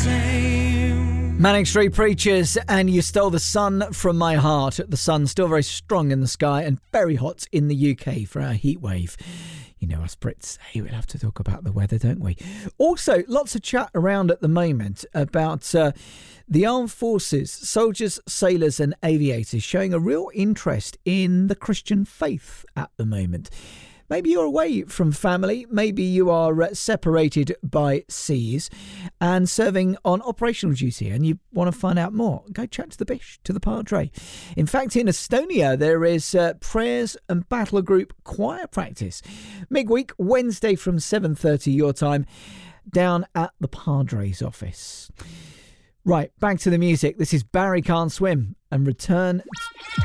Manic Street Preachers and You Stole the Sun from My Heart. The sun still very strong in the sky and very hot in the UK for our heat wave. You know us Brits, hey, we'll have to talk about the weather, don't we? Also, lots of chat around at the moment about the armed forces, soldiers, sailors and aviators showing a real interest in the Christian faith at the moment. Maybe you're away from family, maybe you are separated by seas and serving on operational duty and you want to find out more. Go chat to the Bish, to the Padre. In fact, in Estonia, there is prayers and battle group choir practice. Midweek, Wednesday from 7:30 your time, down at the Padre's office. Right, back to the music. This is Barry Can't Swim and Return